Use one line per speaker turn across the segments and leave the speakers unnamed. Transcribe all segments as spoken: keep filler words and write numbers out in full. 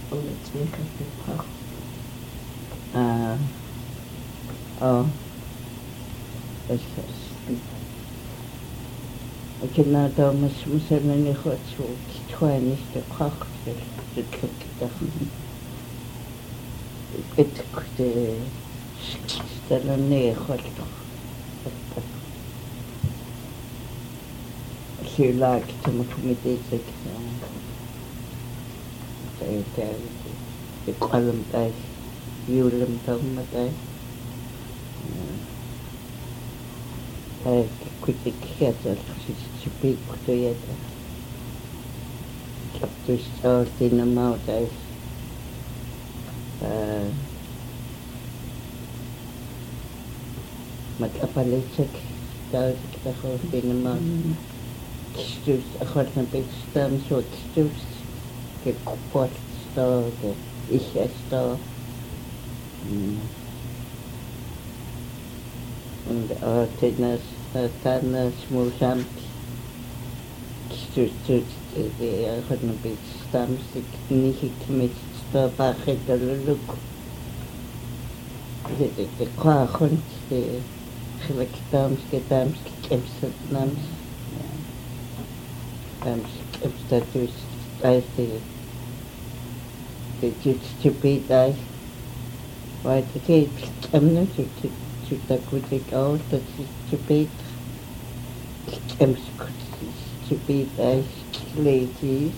Bullets make a big pop.
Ah, oh, that's I can now do my smussan and your hot so twine is the cock the click the it could still on near hot. She liked to make me basic. The column dice, you limb down my dice. I could get that she's big to it. Up to start in the mouth dice. Matapalistic, does the whole in the mouth. Kistus, a hot and big stem, so kistus. Get pot store, get isha store. And ortinas, tanas, musam. Kistus, the hot and big stems, the nihi commit store, bachet, the look. The quahon, the Hilakdams, get dams, kemset nams. Dams, kemstatus. I see the just to be die. Why the kids I'm not to to the good old that is to be I'm to be die ladies.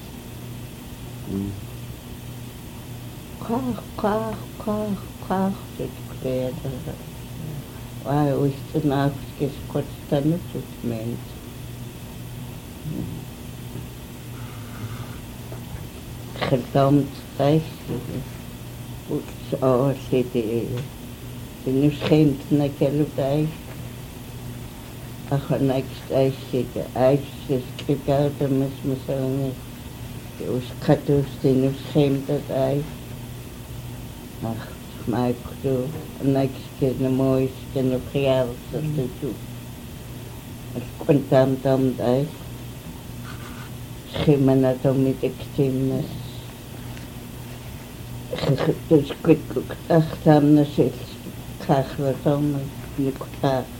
Quack quack quack quack to clear the why we still not get quite standard to meant. Gedampt vijf, oh, zit de, de nu schijnt naar kelpij. Ach, next ijs zit de ijs, is gekauwd en mis me zo niet. De oeskatus, de nu schijnt dat ijs. Ach, maar doe, next keer de mooiste en de verjaardag dat ze doet. Het komt aan dan ijs. Schimmen het om niet extreem. Dus ik dacht aan de zes, graag wat om, ik